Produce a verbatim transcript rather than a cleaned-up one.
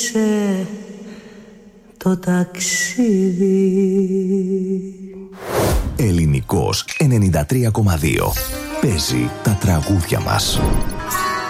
το ταξίδι. Ελληνικός ενενήντα τρία κόμμα δύο. Παίζει τα τραγούδια μας.